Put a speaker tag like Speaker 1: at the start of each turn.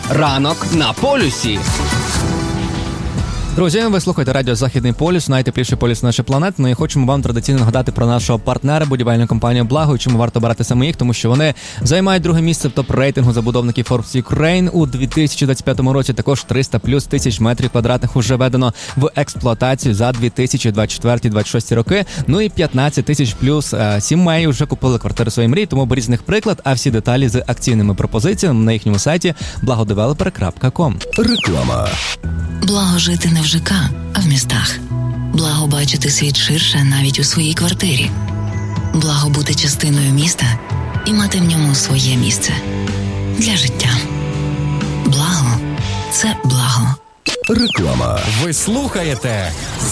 Speaker 1: Ранок на полюсі.
Speaker 2: Друзі, ви слухаєте радіо «Західний полюс», найтепліший полюс нашої планети. Ну і хочемо вам традиційно нагадати про нашого партнера, будівельну компанію «Благо», і чому варто брати саме їх, тому що вони займають друге місце в топ-рейтингу забудовників Forbes Ukraine. У 2025 році також 300 плюс тисяч метрів квадратних уже введено в експлуатацію за 2024-2026 роки. Ну і 15 тисяч плюс сімей вже купили квартири своєї мрії, тому беріть з них приклад, а всі деталі з акційними пропозиціями на їхньому сайті blagodeveloper.com.
Speaker 3: Реклама.
Speaker 4: Благо жити не в ЖК, а в містах. Благо бачити світ ширше навіть у своїй квартирі. Благо бути частиною міста і мати в ньому своє місце. Для життя. Благо – це благо.
Speaker 3: Реклама.
Speaker 1: Ви слухаєте